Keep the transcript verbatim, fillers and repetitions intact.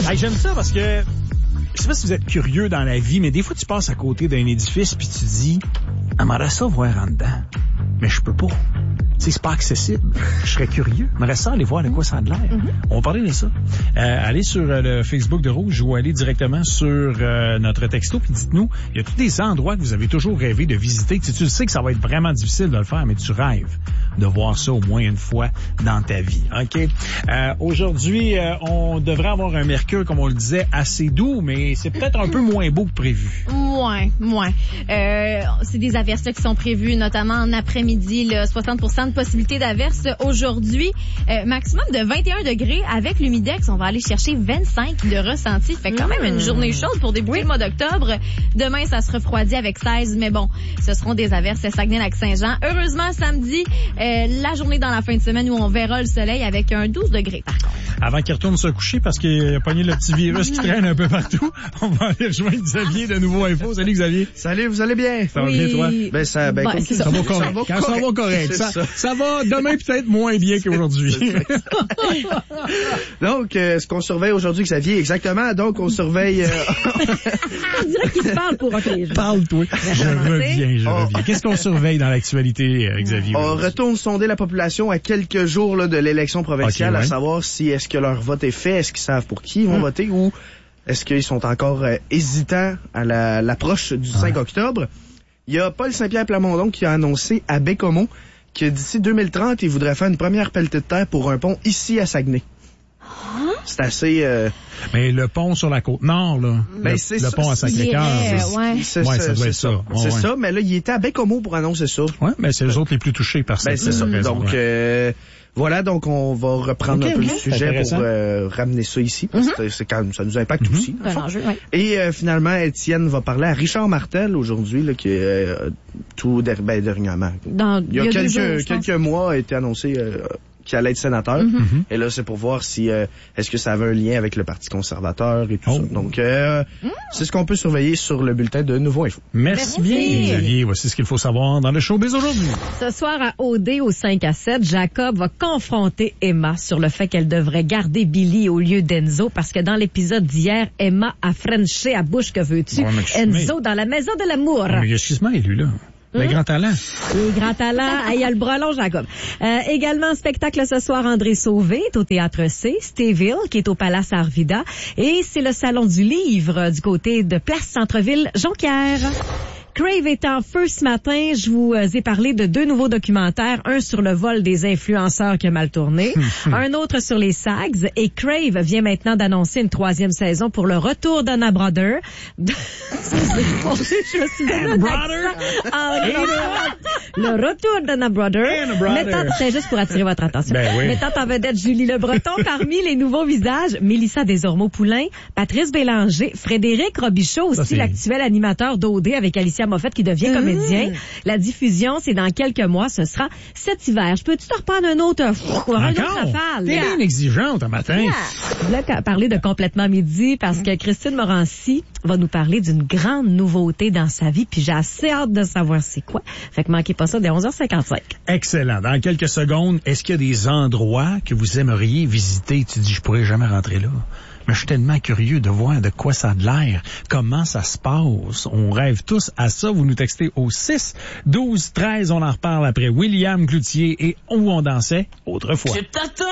Hey, j'aime ça parce que je sais pas si vous êtes curieux dans la vie, mais des fois tu passes à côté d'un édifice puis tu dis « J'aimerais ça voir en dedans, mais je peux pas. » Tu sais, c'est pas accessible. Je serais curieux. J'aimerais ça aller voir de quoi ça a de l'air. Mm-hmm. On va parler de ça. Euh, allez sur euh, le Facebook de Rouge ou allez directement sur euh, notre texto puis dites-nous, il y a tous des endroits que vous avez toujours rêvé de visiter. Tu, tu sais que ça va être vraiment difficile de le faire, mais tu rêves de voir ça au moins une fois dans ta vie. OK? Euh, aujourd'hui, euh, on devrait avoir un mercure, comme on le disait, assez doux, mais c'est peut-être un peu moins beau que prévu. Moins, moins. Euh, c'est des averses là, qui sont prévues, notamment en après-midi, là, soixante pour cent de possibilité d'averses aujourd'hui. Euh, maximum de vingt et un degrés avec l'humidex. On va aller chercher vingt-cinq de ressenti. Fait quand même une journée chaude pour débuter oui. le mois d'octobre. Demain, ça se refroidit avec seize, mais bon, ce seront des averses à Saguenay-Lac-Saint-Jean. Heureusement, samedi, euh, la journée dans la fin de semaine où on verra le soleil avec un douze degrés par contre. Avant qu'il retourne se coucher parce qu'il a pogné le petit virus qui traîne un peu partout, on va aller rejoindre Xavier de Nouveau Info. Salut Xavier. Salut, vous allez bien? Ça va oui. bien toi? Ben ça, ben, ben ça, ça va correct. Ça va Quand correct. ça va correct. Ça, ça. ça va demain peut-être moins bien qu'aujourd'hui. Donc, euh, ce qu'on surveille aujourd'hui, Xavier, exactement. Donc, on surveille... Euh... on dirait qu'il se parle pour okay, je... Parle-toi. Je reviens, je reviens. Qu'est-ce qu'on surveille dans l'actualité, Xavier? On retourne sonder la population à quelques jours là, de l'élection provinciale, okay, ouais. à savoir si est-ce que leur vote est fait, est-ce qu'ils savent pour qui ils vont mmh. voter ou est-ce qu'ils sont encore euh, hésitants à la, l'approche du ouais. cinq octobre. Il y a Paul Saint-Pierre Plamondon qui a annoncé à Baie-Comeau que d'ici deux mille trente, il voudrait faire une première pelletée de terre pour un pont ici à Saguenay. Hein? C'est assez... Euh... Mais le pont sur la Côte-Nord, là, ben, le, c'est le ça, pont à Sacré-Cœur. C'est, ouais. c'est, ouais, c'est, ça doit c'est être ça. ça. Ouais, c'est ouais. ça, mais là, il était à Baie-Comeau pour annoncer ça. Ouais, mais c'est les autres les plus touchés par ça. Ben, c'est ça. Raison, donc, ouais. euh, voilà, donc on va reprendre okay, un peu okay. le sujet pour euh, ramener ça ici, parce mm-hmm. que c'est quand même, ça nous impacte mm-hmm. aussi. Un enjeu, ouais. Et euh, finalement, Étienne va parler à Richard Martel aujourd'hui, là, qui est euh, tout der- ben, dernièrement. Dans, il y a, il y a quelques, jours, quelques mois a été annoncé euh, qu'il allait être sénateur. Mm-hmm. Et là, c'est pour voir si euh, est-ce que ça avait un lien avec le Parti conservateur et tout oh. ça. Donc, euh, mm. c'est ce qu'on peut surveiller sur le bulletin de Nouveau Info. Merci, Merci. bien, Xavier. Voici ce qu'il faut savoir dans le showbiz aujourd'hui. Ce soir à O D au cinq à sept, Jacob va confronter Emma sur le fait qu'elle devrait garder Billy au lieu d'Enzo parce que dans l'épisode d'hier, Emma a frenché à bouche que veux-tu ouais, Enzo dans la maison de l'amour. Oh, mais qu'est-ce qui se met, lui, là? Les grands talents. Les grands talents. Il y a le brelon, Jacob. Euh, également, en spectacle ce soir, André Sauvé est au Théâtre C. Steve Hill, qui est au Palace Arvida. Et c'est le Salon du Livre du côté de Place Centre-Ville, Jonquière. Crave est en feu ce matin. Je vous ai parlé de deux nouveaux documentaires. Un sur le vol des influenceurs qui a mal tourné. un autre sur les Sags. Et Crave vient maintenant d'annoncer une troisième saison pour le retour d'Anna Brother. Je me suis donné un Le retour d'Anna Brother. Mettant, c'est juste pour attirer votre attention. Ben oui. Mettant en vedette Julie Le Breton. Parmi les nouveaux visages, Mélissa Desormeaux-Poulain, Patrice Bélanger, Frédéric Robichaud, aussi Ça, l'actuel animateur d'O D avec Alicia Moffett qui devient mmh. comédien. La diffusion, c'est dans quelques mois. Ce sera cet hiver. Je peux-tu te reprendre un autre, pff, un autre rafale? T'es bien exigeante un matin. Yeah. Je voulais parler de Complètement Midi parce que Christine Morancy va nous parler d'une grande nouveauté dans sa vie. Puis j'ai assez hâte de savoir c'est quoi. Fait que manquez pas ça dès onze heures cinquante-cinq. Excellent. Dans quelques secondes, est-ce qu'il y a des endroits que vous aimeriez visiter? Tu dis, je pourrais jamais rentrer là. Mais je suis tellement curieux de voir de quoi ça a de l'air, comment ça se passe. On rêve tous à ça. Vous nous textez au six douze treize. On en reparle après William Cloutier et Où on dansait autrefois.